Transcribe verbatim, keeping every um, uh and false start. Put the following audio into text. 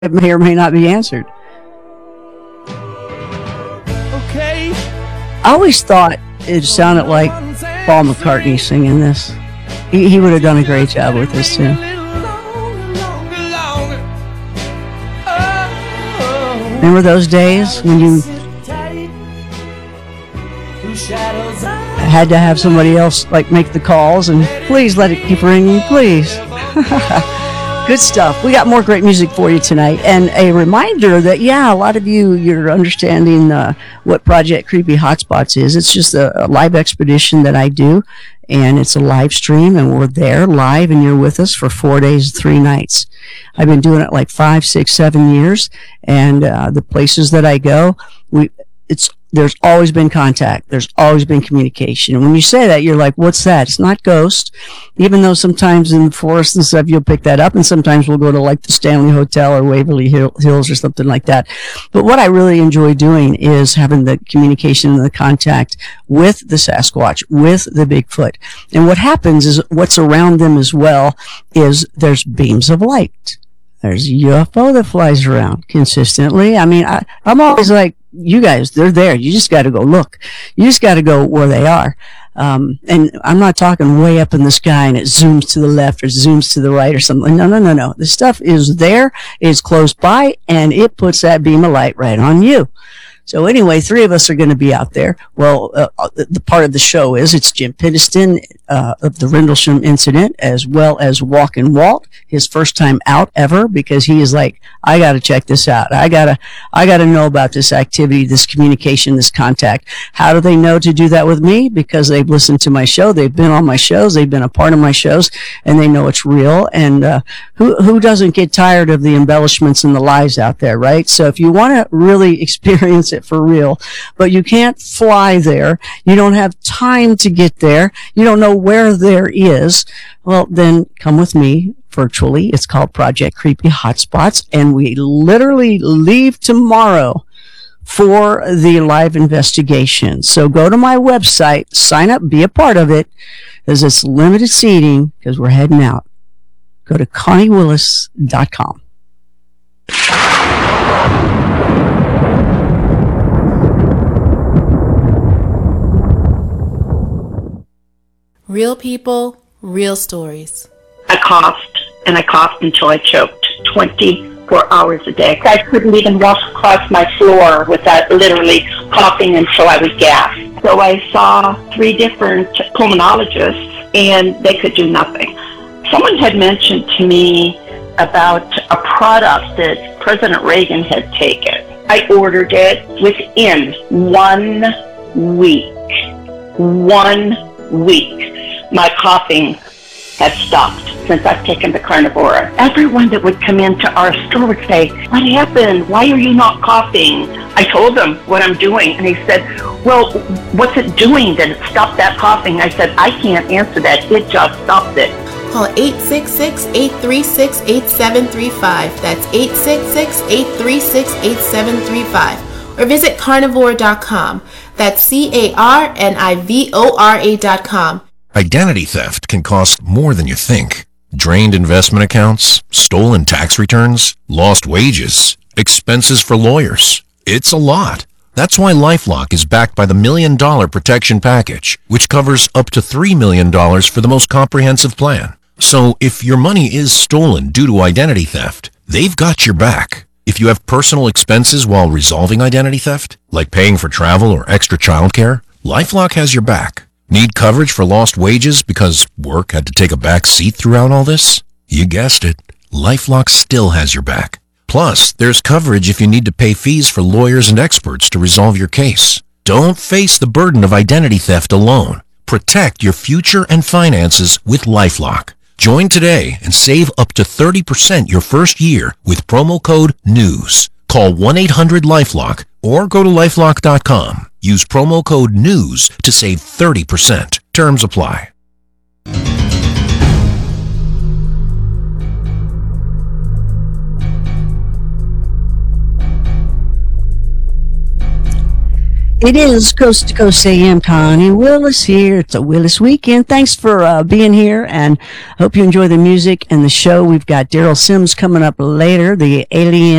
it may or may not be answered. Okay. I always thought it sounded like Paul McCartney singing this. He, he would have done a great job with this too. Remember those days when you had to have somebody else like make the calls and please let it keep ringing, please. Good stuff. We got more great music for you tonight. And a reminder that, yeah, a lot of you, you're understanding uh, what Project Creepy Hotspots is. It's just a, a live expedition that I do, and it's a live stream, and we're there live, and you're with us for four days, three nights. I've been doing it like five, six, seven years, and uh, the places that I go, we it's there's always been contact. There's always been communication. And when you say that, you're like, what's that? It's not ghost. Even though sometimes in the forest and stuff, you'll pick that up. And sometimes we'll go to like the Stanley Hotel or Waverly Hills or something like that. But what I really enjoy doing is having the communication and the contact with the Sasquatch, with the Bigfoot. And what happens is what's around them as well is there's beams of light. There's a U F O that flies around consistently. I mean, I, I'm always like, you guys, they're there. You just got to go look. You just got to go where they are. Um, and I'm not talking way up in the sky and it zooms to the left or zooms to the right or something. No, no, no, no. The stuff is there, it's close by, and it puts that beam of light right on you. So anyway, three of us are going to be out there. Well, uh, the part of the show is it's Jim Pittiston uh, of the Rendlesham incident, as well as Walkin' Walt, his first time out ever, because he is like, I got to check this out. I gotta, I gotta know about this activity, this communication, this contact. How do they know to do that with me? Because they've listened to my show, they've been on my shows, they've been a part of my shows, and they know it's real. And uh, who who doesn't get tired of the embellishments and the lies out there, right? So if you want to really experience it for real, but you can't fly there, you don't have time to get there, you don't know where there is, well, then come with me virtually. It's called Project Creepy Hotspots, and we literally leave tomorrow for the live investigation. So go to my website, sign up, be a part of it, because it's limited seating, because we're heading out. Go to connie willis dot com. Real people, real stories. I coughed, and I coughed until I choked twenty-four hours a day. I couldn't even walk across my floor without literally coughing until I would gasp. So I saw three different pulmonologists, and they could do nothing. Someone had mentioned to me about a product that President Reagan had taken. I ordered it within one week. One week. My coughing has stopped since I've taken the Carnivora. Everyone that would come into our store would say, what happened? Why are you not coughing? I told them what I'm doing, and he said, well, what's it doing that it stopped that coughing? I said, I can't answer that. It just stopped it. Call eight six six, eight three six, eight seven three five. That's eight six six, eight three six, eight seven three five. Or visit carnivore dot com. That's C A R N I V O R A dot com. Identity theft can cost more than you think. Drained investment accounts, stolen tax returns, lost wages, expenses for lawyers. It's a lot. That's why LifeLock is backed by the Million Dollar Protection Package, which covers up to three million dollars for the most comprehensive plan. So if your money is stolen due to identity theft, they've got your back. If you have personal expenses while resolving identity theft, like paying for travel or extra childcare, LifeLock has your back. Need coverage for lost wages because work had to take a back seat throughout all this? You guessed it. LifeLock still has your back. Plus, there's coverage if you need to pay fees for lawyers and experts to resolve your case. Don't face the burden of identity theft alone. Protect your future and finances with LifeLock. Join today and save up to thirty percent your first year with promo code NEWS. Call one eight hundred LifeLock or go to lifelock dot com. Use promo code NEWS to save thirty percent. Terms apply. It is Coast to Coast A M. Connie Willis here. It's a Willis weekend. Thanks for uh, being here, and hope you enjoy the music and the show. We've got Daryl Sims coming up later, the Alien